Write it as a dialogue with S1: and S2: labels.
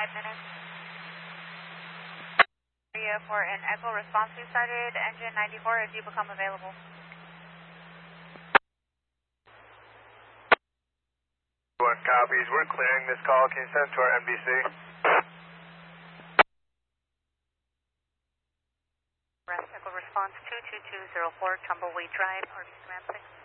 S1: 5 minutes. Area for an echo response we started. Engine 94 if you become available.
S2: One copies. We're clearing this call. Can you send it to our MDC?
S1: Echo response 22204 Tumbleweed Drive, RD Command 6.